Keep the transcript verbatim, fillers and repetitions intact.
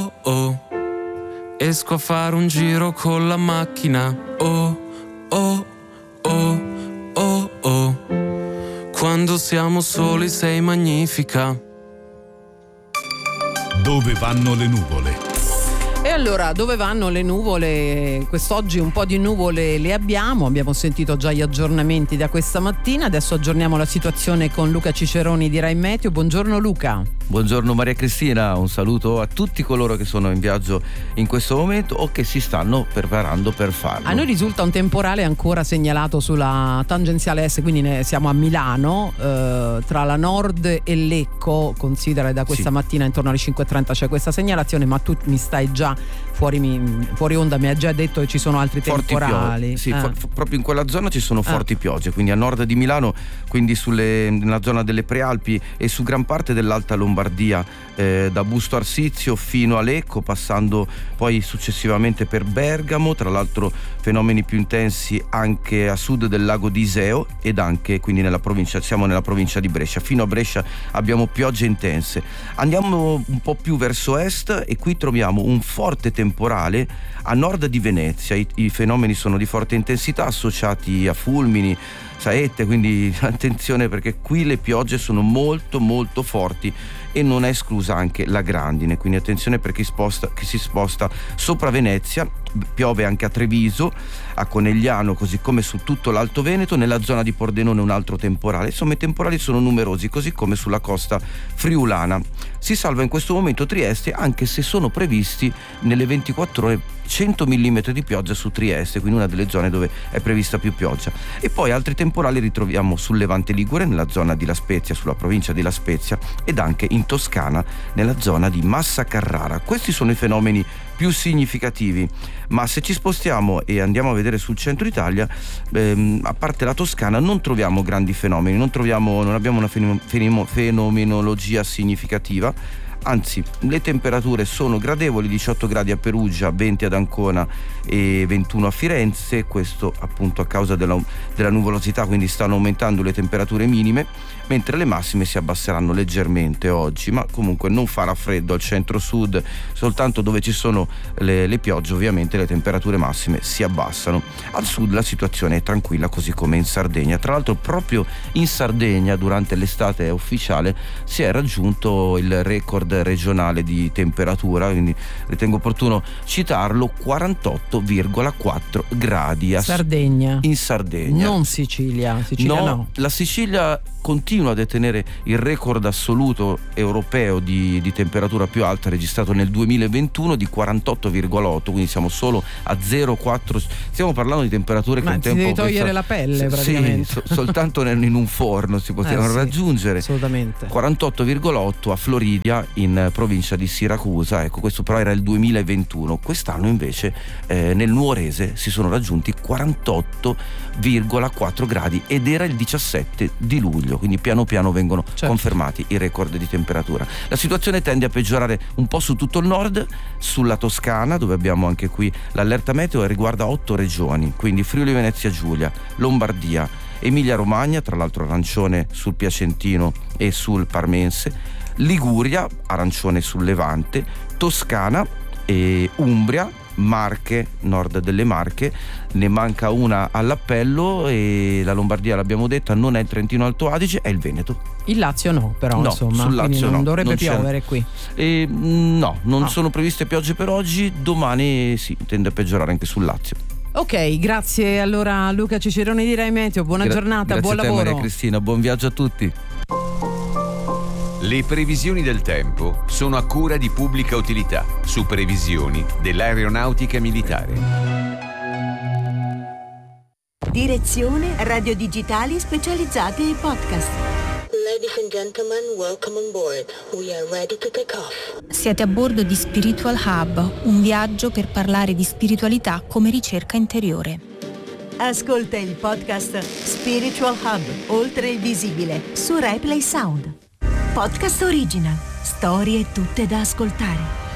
oh oh, esco a fare un giro con la macchina. Oh oh oh oh oh, quando siamo soli sei magnifica. Dove vanno le nuvole? E allora, dove vanno le nuvole? Quest'oggi un po' di nuvole le abbiamo, abbiamo sentito già gli aggiornamenti da questa mattina, adesso aggiorniamo la situazione con Luca Ciceroni di Rai Meteo. Buongiorno Luca. Buongiorno Maria Cristina, un saluto a tutti coloro che sono in viaggio in questo momento o che si stanno preparando per farlo. A noi risulta un temporale ancora segnalato sulla tangenziale S, quindi ne siamo a Milano, eh, tra la Nord e Lecco. Considera da questa sì. mattina intorno alle cinque e trenta c'è questa segnalazione, ma tu mi stai già fuori, mi, fuori onda, mi hai già detto che ci sono altri forti temporali. Piogge. Sì, eh. for, proprio in quella zona ci sono forti eh. piogge, quindi a nord di Milano, quindi sulle, nella zona delle Prealpi e su gran parte dell'Alta Lombardia. Eh, da Busto Arsizio fino a Lecco, passando poi successivamente per Bergamo, tra l'altro fenomeni più intensi anche a sud del lago di Iseo ed anche quindi nella provincia, siamo nella provincia di Brescia. Fino a Brescia abbiamo piogge intense. Andiamo un po' più verso est e qui troviamo un forte temporale a nord di Venezia. I, i fenomeni sono di forte intensità associati a fulmini, saette, quindi attenzione perché qui le piogge sono molto molto forti e non è esclusa anche la grandine, quindi attenzione per chi, sposta, chi si sposta sopra Venezia. Piove anche a Treviso, a Conegliano, così come su tutto l'Alto Veneto. Nella zona di Pordenone un altro temporale. Insomma, i temporali sono numerosi, così come sulla costa friulana. Si salva in questo momento Trieste, anche se sono previsti nelle ventiquattro ore cento millimetri di pioggia su Trieste, quindi una delle zone dove è prevista più pioggia. E poi altri temporali ritroviamo sul Levante Ligure, nella zona di La Spezia, sulla provincia di La Spezia, ed anche in Toscana, nella zona di Massa Carrara. Questi sono i fenomeni più significativi, ma se ci spostiamo e andiamo a vedere sul centro Italia, ehm, a parte la Toscana non troviamo grandi fenomeni, non troviamo, non abbiamo una fenom- fenomenologia significativa. Anzi, le temperature sono gradevoli, diciotto gradi a Perugia, venti ad Ancona e ventuno a Firenze, questo appunto a causa della, della nuvolosità, quindi stanno aumentando le temperature minime, mentre le massime si abbasseranno leggermente oggi, ma comunque non farà freddo al centro-sud, soltanto dove ci sono le, le piogge ovviamente le temperature massime si abbassano. Al sud la situazione è tranquilla, così come in Sardegna. Tra l'altro proprio in Sardegna durante l'estate ufficiale si è raggiunto il record regionale di temperatura, quindi ritengo opportuno citarlo, quarantotto virgola quattro gradi a Sardegna. In Sardegna, non Sicilia. Sicilia no, no. La Sicilia continua a detenere il record assoluto europeo di, di temperatura più alta registrato nel duemilaventuno di quarantotto virgola otto, quindi siamo solo a zero virgola quattro, stiamo parlando di temperature ma che un ti tempo devi togliere questa, la pelle praticamente. Sì, so, soltanto in un forno si potevano eh, sì, raggiungere. Assolutamente. quarantotto virgola otto a Floridia in provincia di Siracusa, ecco, questo però era il duemilaventuno. Quest'anno invece eh, nel Nuorese si sono raggiunti quarantotto virgola quattro gradi ed era il diciassette di luglio, quindi piano piano vengono certo. confermati i record di temperatura. La situazione tende a peggiorare un po' su tutto il nord, sulla Toscana dove abbiamo anche qui l'allerta meteo e riguarda otto regioni, quindi Friuli Venezia Giulia, Lombardia, Emilia Romagna, tra l'altro arancione sul Piacentino e sul Parmense, Liguria, arancione sul Levante, Toscana e Umbria, Marche, nord delle Marche, ne manca una all'appello e la Lombardia l'abbiamo detta, non è il Trentino Alto Adige, è il Veneto. Il Lazio no, però no, insomma, sul Lazio non no, dovrebbe non piovere qui. E, no, non no. sono previste piogge per oggi, domani sì, tende a peggiorare anche sul Lazio. Ok, grazie allora Luca Ciceroni di Rai Meteo, buona Gra- giornata, buon lavoro. Grazie a te Maria Cristina, buon viaggio a tutti. Le previsioni del tempo sono a cura di Pubblica Utilità, su previsioni dell'aeronautica militare. Direzione Radio Digitali Specializzati ai Podcast. Ladies and gentlemen, welcome on board. We are ready to take off. Siete a bordo di Spiritual Hub, un viaggio per parlare di spiritualità come ricerca interiore. Ascolta il podcast Spiritual Hub, oltre il visibile, su Replay Sound. Podcast original, storie tutte da ascoltare.